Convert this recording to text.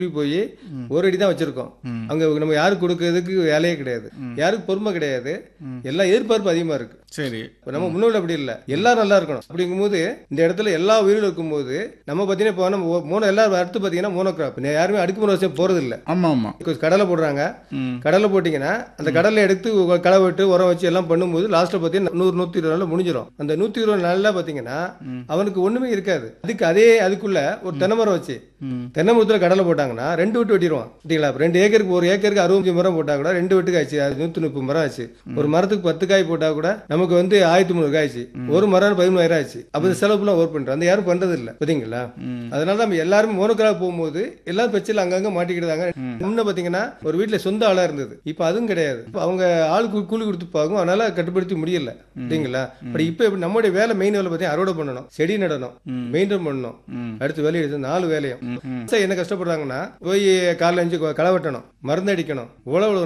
போய் ஒரு அடி தான் வச்சிருக்கோம். அங்க நம்ம யாருக்கு கொடுக்கறதுக்கு வேலையே கிடையாது, யாருக்கு பொறுமை கிடையாது, எல்லா எதிர்பார்ப்பு அதிகமா இருக்கு. சரி. இப்ப நம்ம முன்னோட அப்படி இல்ல, எல்லாரும் நல்லா இருக்கணும் அப்படிங்கும்போது இந்த இடத்துல எல்லா உயிரிலும் இருக்கும்போது நம்ம பாத்தீங்கன்னா இப்போ நம்ம எல்லாரும் அடுத்து பாத்தீங்கன்னா மோனோகிராப் யாருமே அடுக்குமுறை வச்சு போறது இல்ல. ஆமா ஆமா. கடலை போடுறாங்க, கடலை போட்டீங்கன்னா அந்த கடலை எடுத்து களை வெட்டு உரம் வச்சு எல்லாம் பண்ணும்போது லாஸ்ட்ல பாத்தீங்கன்னா 100-120 நாள்ல முடிஞ்சிடும். அந்த 120 நாள்ல பாத்தீங்கன்னா அவனுக்கு ஒண்ணுமே இருக்காது. அதுக்குள்ள ஒரு தென்னை மரம் வச்சு தென்னை மரத்துல கடலை போட்டாங்கன்னா 2 வெட்டு வெட்டிடுவான். 2 ஏக்கருக்கு 1 ஏக்கருக்கு 60 மரம் போட்டா கூட 2 வெட்டுக்கு ஆச்சு, அது 130 மரம் ஆச்சு. ஒரு மரத்துக்கு 10 காய் போட்டா கூட நமக்கு 1300 காய் ஆச்சு. ஒரு மரம் 13,000 ஆச்சு. அப்ப செலவுலாம் ஒர்க் பண்றோம், அந்த யாரும் பண்றது இல்ல பாத்தீங்களா. அதனால நம்ம எல்லாரும் மோனோகிராப் போகும்போது எல்லாரும் பிரச்சனை அங்கங்க மாட்டிக்கிட்டாங்க. முன்ன பாத்தீங்கன்னா ஒரு வீட்டுல சொந்த ஆளா இருந்தது, இப்ப அதுவும் கிடையாது. அவங்க ஆளுக்கு கூலி கொடுத்து பாக்கும், அதனால கட்டுப்படுத்தி முடியல பாத்தீங்களா. இப்ப நம்மளுடைய வேலை மெயின் வேலை பாத்தீங்கன்னா அறுவடை பண்ணணும், செடி நடணும், மெயின்டைன் பண்ணணும், அடுத்து வேலையை 4 வேலையும். என்ன கஷ்டப்படுறாங்கன்னா போய் காலைல 5 களை வெட்டணும், மருந்து அடிக்கணும், உழவு